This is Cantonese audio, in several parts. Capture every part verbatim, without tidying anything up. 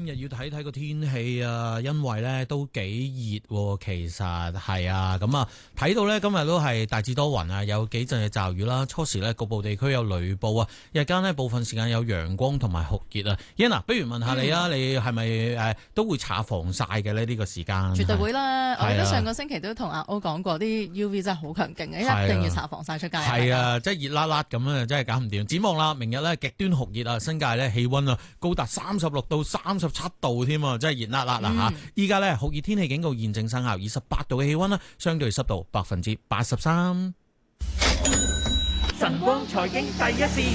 今日要睇睇個天氣啊，因為咧都幾熱喎，其實係啊，咁啊睇到咧今日都係大致多雲啊，有幾陣嘅驟雨啦，初時咧局部地區有雷暴啊，日間呢部分時間有陽光同埋酷熱啊。Yan，不如問下你啊，嗯、你係咪誒都會搽防曬嘅咧？呢、呢個時間絕對會啦， 是我記得上個星期都同阿歐講過，啲 U V 真係好強勁嘅，一定要搽防曬出街。 係啊，即係熱辣辣咁啊，真係搞唔掂。展望啦，明日咧極端酷熱啊，新界咧氣溫啊高達三十六到三十七度添啊，真係熱辣辣啦吓！依家咧酷熱天氣警告現正生效，二十八度嘅氣溫啦，相對濕度百分之八十三。 晨光財經第一線。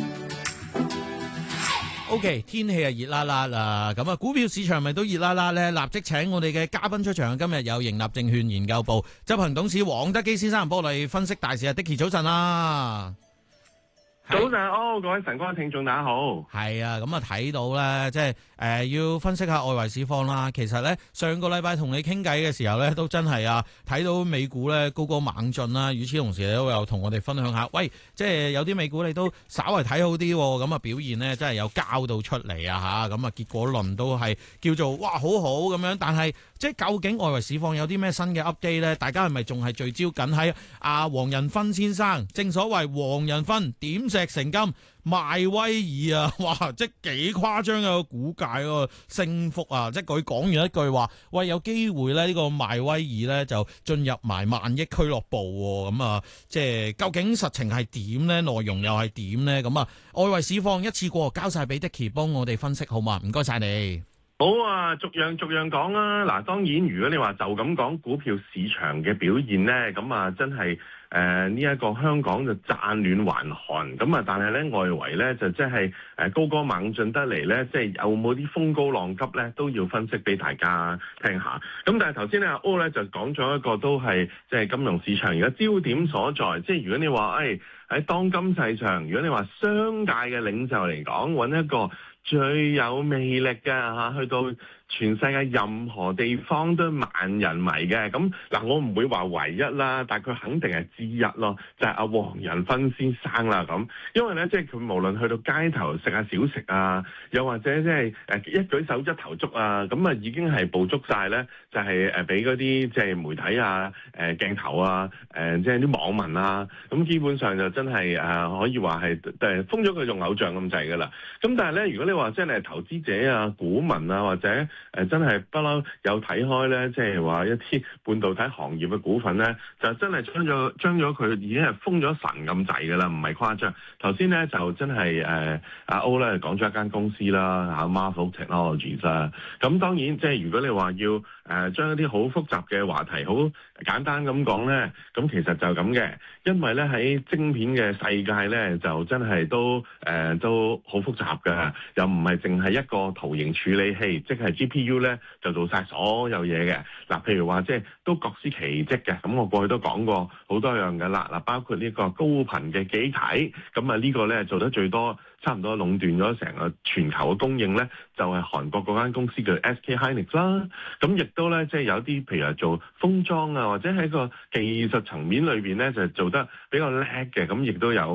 O.K. 天氣啊熱辣辣啦，咁啊股票市場咪都熱辣辣咧，立即請我哋嘅嘉賓出場。今日有盈立證券研究部執行董事黃德基先生幫我哋分析大市啊。Dicky 早晨啦。 早晨，哦，各位晨光聽眾大家好。 係啊，咁啊睇到咧，即係誒、呃、要分析下外圍市況啦。其實咧上個禮拜同你傾偈嘅時候咧，都真係啊睇到美股咧高歌猛進啦。與此同時你都有同我哋分享下，喂，即係有啲美股你都稍為睇好啲，咁啊表現咧真係有交到出嚟啊吓，咁啊結果論都係叫做哇好好咁樣。但係即係究竟外圍市況有啲咩新嘅 update 咧？大家係咪仲係聚焦緊喺阿黃仁勳先生？正所謂黃仁勳點石成金賣威爾啊！哇，即係幾誇張嘅個股價個升幅啊！即係佢講完一句話，喂，有機會咧呢個賣威爾咧就進入埋萬億俱樂部咁啊！即係究竟實情係點咧？內容又係點咧？咁啊，外圍市況一次過交晒俾 Dicky 幫我哋分析好嘛？唔該晒你。 好啊，逐樣逐樣講啦。嗱，當然如果你話就咁講股票市場嘅表現咧，咁啊真係誒呢一個香港就乍暖還寒，咁啊但係咧外圍咧就即係誒高歌猛進得嚟咧，即係有冇啲風高浪急咧，都要分析俾大家聽下。咁但係頭先咧阿 O 咧就講咗一個都係即係金融市場而家焦點所在，即係如果你話誒喺當今世上，如果你話商界嘅領袖嚟講，揾一個最有魅力嘅嚇，去到全世界任何地方都萬人迷嘅。咁嗱，我唔會話唯一啦，但係佢肯定係之一咯，就係阿黃仁勳先生啦咁。因為咧，即係佢無論去到街頭食下小食啊，又或者即係誒一舉手一投足啊，咁啊已經係捕捉晒咧，就係誒俾嗰啲即係媒體啊、誒鏡頭啊、誒即係啲網民啊，咁基本上就真係誒可以話係誒封咗佢做偶像咁滯噶啦。咁但係咧，如果你話真係投資者啊、股民啊，或者誒、呃、真係不嬲有睇開咧，即係話一啲半導體行業嘅股份咧，就真係將咗將咗佢已經係封咗神咁滯㗎啦，唔係誇張。頭先咧就真係誒阿 O 咧講咗一間公司啦，嚇 Marvell Technologies 啦。咁當然即係如果你話要誒、呃、將一啲好複雜嘅話題好簡單咁講咧，咁其實就咁嘅，因為咧喺晶片嘅世界咧就真係都誒、呃、都好複雜㗎，又唔係淨係一個圖形處理器，即係 G P U 咧就做晒所有嘢嘅。嗱，譬如話即係都各司其職嘅。咁我過去都講過好多樣嘅啦。嗱，包括呢個高頻嘅記憶體，咁啊呢個咧做得最多，差唔多壟斷咗成個全球嘅供應咧，就係韓國嗰間公司叫 S K Hynix 啦。咁亦都咧即係有啲譬如話做封裝啊，或者喺個技術層面裏邊咧就做得比較叻嘅，咁亦都有。